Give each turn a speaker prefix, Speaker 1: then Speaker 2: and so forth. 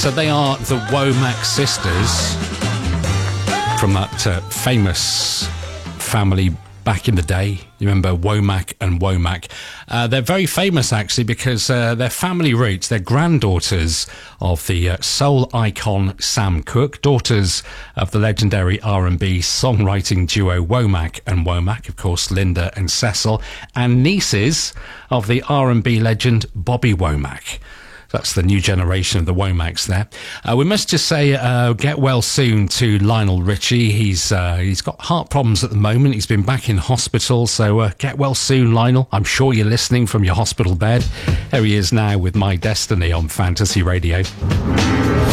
Speaker 1: So they are the Womack sisters from that famous family back in the day. You remember Womack and Womack? They're very famous, actually, because their family roots, they're granddaughters of the soul icon Sam Cooke, daughters of the legendary R&B songwriting duo Womack and Womack, of course, Linda and Cecil, and nieces of the R&B legend Bobby Womack. That's the new generation of the Womacks there. We must just say get well soon to Lionel Richie. He's got heart problems at the moment. He's been back in hospital, so get well soon, Lionel. I'm sure you're listening from your hospital bed. Here he is now with My Destiny on Fantasy Radio.